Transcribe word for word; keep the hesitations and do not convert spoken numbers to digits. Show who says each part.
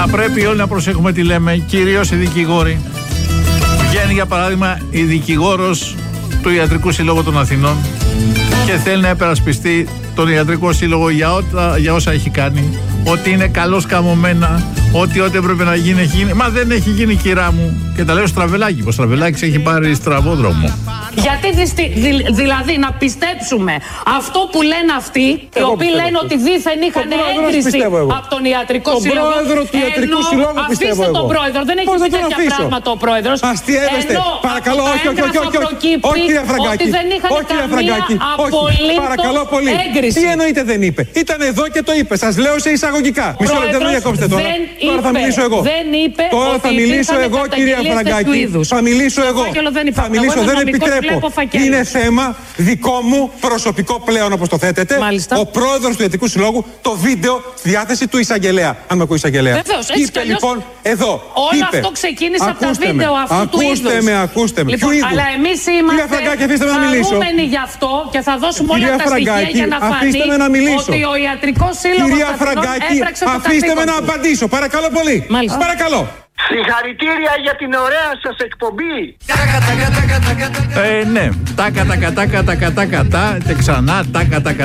Speaker 1: Θα πρέπει όλοι να προσέχουμε τι λέμε, κυρίως οι δικηγόροι. Βγαίνει για παράδειγμα η δικηγόρος του Ιατρικού Συλλόγου των Αθηνών και θέλει να υπερασπιστεί τον Ιατρικό Σύλλογο για, ότα, για όσα έχει κάνει, ότι είναι καλώς καμωμένα, ότι ό,τι έπρεπε να γίνει έχει γίνει. Μα δεν έχει γίνει, κυρά μου. Και τα λέω Στραβελάκη, ο Στραβελάκης έχει πάρει στραβόδρομο.
Speaker 2: Γιατί δι, δι, δηλαδή να πιστέψουμε αυτό που λένε αυτοί, οι οποίοι λένε ότι δήθεν είχαν έγκριση από τον Ιατρικό
Speaker 3: τον
Speaker 2: Σύλλογο.
Speaker 3: πρόεδρο του Ιατρικού Συλλόγου πιστεύω εγώ.
Speaker 2: Αφήστε τον πρόεδρο, δεν έχει πει τέτοια πράγματα ο πρόεδρος.
Speaker 3: Αστιεύεστε. Παρακαλώ, όχι, όχι, όχι, όχι, όχι, όχι, κυρία Φραγκάκη.
Speaker 2: Ότι δεν είχαν
Speaker 3: όχι,
Speaker 2: καμία απολύτως έγκριση.
Speaker 3: Τι εννοείται δεν είπε? Ήταν εδώ και το είπε. Σας λέω σε εισαγωγικά. Μισό λεπτό, δεν διακόψτε τώρα. Τώρα θα μιλήσω εγώ. Τώρα θα μιλήσω εγώ, κυρία Φραγκάκη. Θα μιλήσω εγώ. Θα μιλήσω, δεν επιτρέπω. Είναι θέμα δικό μου προσωπικό πλέον, όπως το θέτετε.
Speaker 2: Μάλιστα.
Speaker 3: Ο πρόεδρος του Ιατρικού Συλλόγου, το βίντεο στη διάθεση του εισαγγελέα. Αν με ακούει εισαγγελέα.
Speaker 2: Βεβαίως, έτσι
Speaker 3: είπε λοιπόν εδώ.
Speaker 2: Όλο
Speaker 3: είπε,
Speaker 2: αυτό ξεκίνησε από τα
Speaker 3: ακούστε
Speaker 2: βίντεο
Speaker 3: με,
Speaker 2: αυτού του είδους.
Speaker 3: Ακούστε με, ακούστε με.
Speaker 2: Λοιπόν,
Speaker 3: Ποιου είδους?
Speaker 2: αλλά εμείς είμαστε χαρούμενοι γι' αυτό και θα δώσουμε όλα τα στοιχεία για να φανεί ότι ο Ιατρικός Σύλλογος
Speaker 3: Κυρία Φραγκάκη, αφήστε με να απαντήσω. Παρακαλώ πολύ.
Speaker 2: Μάλιστα.
Speaker 3: Παρακαλώ.
Speaker 4: Συγχαρητήρια για την ωραία σας εκπομπή.
Speaker 1: Ε, ναι. Τάκα, τάκα, τάκα, τάκα, τάκα, τάκα, και ξανά τάκα, τάκα,